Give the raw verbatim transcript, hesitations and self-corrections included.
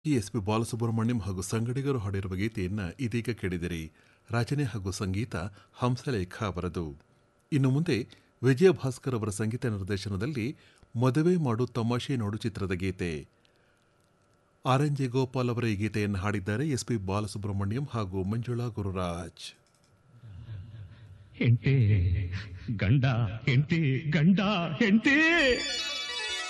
ಈ S P Balasubrahmanyam ಹಾಗೂ ಸಂಗಡಿಗರು ಹಾಡಿರುವ ಗೀತೆಯನ್ನು ಇದೀಗ ಕೇಳಿದಿರಿ. ರಚನೆ ಹಾಗೂ ಸಂಗೀತ ಹಂಸಲೇಖ ಅವರದು. ಇನ್ನು ಮುಂದೆ ವಿಜಯ ಭಾಸ್ಕರ್ ಅವರ ಸಂಗೀತ ನಿರ್ದೇಶನದಲ್ಲಿ ಮದುವೆ ಮಾಡು ತಮಾಷೆ ನೋಡು ಚಿತ್ರದ ಗೀತೆ. ಆರ್ ಎನ್ ಜೆ ಗೋಪಾಲ್ ಅವರ ಈ ಗೀತೆಯನ್ನು ಹಾಡಿದ್ದಾರೆ ಎಸ್ ಪಿ ಬಾಲಸುಬ್ರಹ್ಮಣ್ಯಂ ಹಾಗೂ ಮಂಜುಳಾ ಗುರುರಾಜ್. ಹೆಂಡತಿ ಗಂಡ ಹೆಂಡತಿ ಗಂಡ ಹೆಂಡತಿ